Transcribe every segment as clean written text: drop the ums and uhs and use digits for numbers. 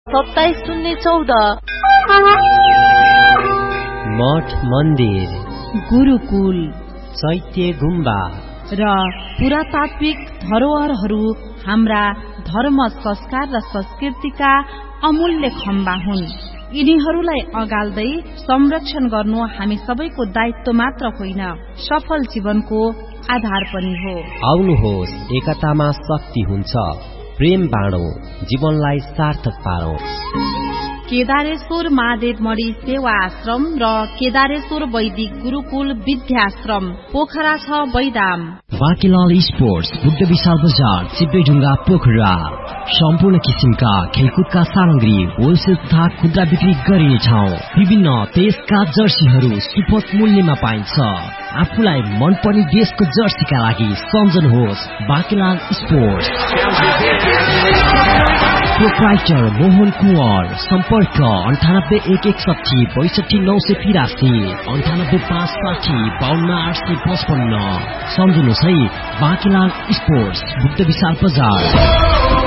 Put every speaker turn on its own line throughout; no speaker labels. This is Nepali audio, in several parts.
2714
मठ मन्दिर,
गुरुकुल,
चैत्य गुम्बा
र पुरातात्विक धरोहरहरू हाम्रा धर्म, संस्कार र संस्कृतिका अमूल्य खम्बा हुन्। यिनीहरूलाई अगाल्दै संरक्षण गर्नु हामी सबैको दायित्व मात्र होइन, सफल जीवनको आधार पनि हो।
आउनुहोस्, एकतामा शक्ति हुन्छ। प्रेम बाँडौं, जीवनलाई सार्थक पारौं।
केदारेश्वर महादेव मणि सेवा आश्रम र केदारेश्वर वैदिक गुरुकुल विद्याश्रम, पोखरा 6 बैदाम।
बाँकीलाल स्पोर्ट्स, बुद्ध विशाल बजार, चिप्लेढुङ्गा, पोखरा। सम्पूर्ण किसिमका खेलकुदका सामग्री होलसेल तथा खुद्रा बिक्री गरिने ठाउँ। विभिन्न देशका जर्सीहरू सुपथ मूल्यमा पाइन्छ। आफूलाई मनपर्ने देशको जर्सीका लागि सम्झनुहोस् बाँकीलाल स्पोर्ट्स। प्रोप्राइटर मोहन कुँवर, सम्पर्क 98 161 62 983, 98 560 52 855। सम्झनुहोस् है, बाँकीलाल स्पोर्ट्स, बुद्ध विशाल बजार।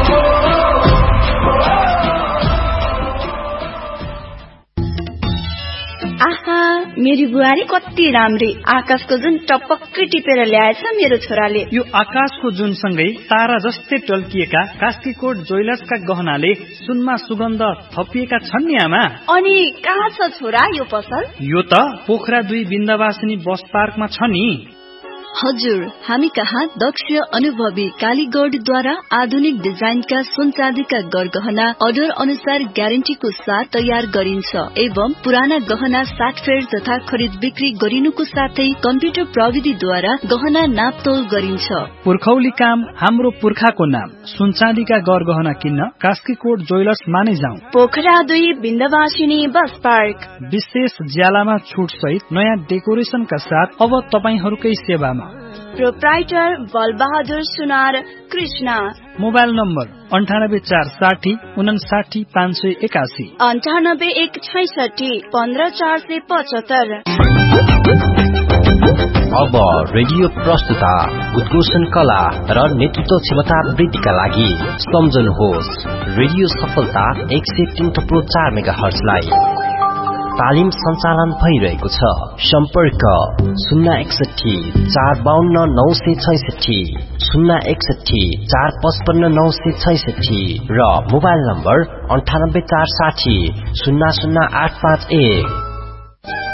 आहा, मेरी बुहारी कति राम्री। आकाशको जुन टपक्कै टिपेर ल्याएछ मेरो छोराले।
यो आकाशको जुन सँगै तारा जस्तै टल्किएका कास्कीकोट ज्वेलर्सका गहनाले सुनमा सुगन्ध थपिएका छन् नि आमा।
अनि कहाँ छ छोरा यो पसल?
यो त पोखरा 2 बिन्दवासिनी बस पार्कमा छ नि।
हजुर, हामी कहाँ दक्ष अनुभवी कालीगौडद्वारा आधुनिक डिजाइनका सुन चाँदीका गरगहना अर्डर अनुसार ग्यारेन्टीको साथ तयार गरिन्छ एवं पुराना गहना साटफेर तथा खरिद बिक्री गरिनुको साथै कम्प्युटर प्रविधिद्वारा गहना नापतोल गरिन्छ।
पुर्खौली काम हाम्रो पुर्खाको नाम। सुन चाँदीका गरगहना किन्न कास्कीकोट ज्वेलर्स माने जाउँ।
Pokhara 2 Bindabasini bus park.
विशेष ज्यालामा छुट सहित नयाँ डेकोरेसनका साथ अब तपाईहरूकै सेवामा।
प्रोप्राइटर बलबहादुर सुनार कृष्ण।
Mobile number 98 460 59 581,
98 166 15 475।
अब रेडियो प्रस्तुता उद्घोषण कला र नेतृत्व क्षमता वृद्धिका लागि सम्झनुहोस् रेडियो सफलता 103.4 मेगाहर्जलाई। तालिम सञ्चालन भइरहेको छ। सम्पर्क 061 452 966, 061 455 966 र मोबाइल नम्बर 98 460 00 851।